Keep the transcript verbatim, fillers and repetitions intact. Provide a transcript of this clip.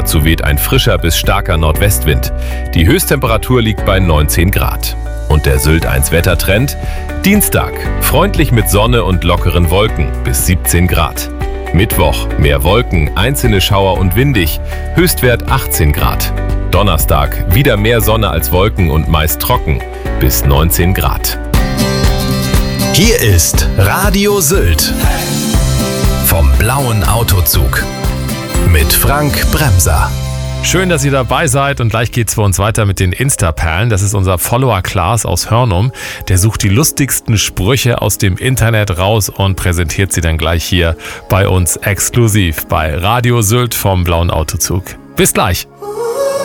Dazu weht ein frischer bis starker Nordwestwind. Die Höchsttemperatur liegt bei neunzehn Grad. Und der Sylt eins Wettertrend: Dienstag, freundlich mit Sonne und lockeren Wolken bis siebzehn Grad. Mittwoch, mehr Wolken, einzelne Schauer und windig, Höchstwert achtzehn Grad. Donnerstag, wieder mehr Sonne als Wolken und meist trocken, bis neunzehn Grad. Hier ist Radio Sylt vom blauen Autozug mit Frank Bremser. Schön, dass ihr dabei seid, und gleich geht's für uns weiter mit den Insta-Perlen. Das ist unser Follower Klaas aus Hörnum. Der sucht die lustigsten Sprüche aus dem Internet raus und präsentiert sie dann gleich hier bei uns exklusiv bei Radio Sylt vom blauen Autozug. Bis gleich.